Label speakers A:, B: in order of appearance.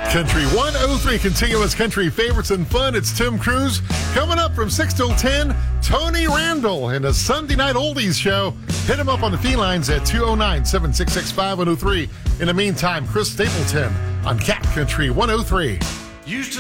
A: Country 103, continuous country favorites and fun. It's Tim Cruz. Coming up from 6 till 10, Tony Randall in a Sunday Night Oldies show. Hit him up on the felines at 209-766-5103. In the meantime, Chris Stapleton on Cat Country 103.
B: Used to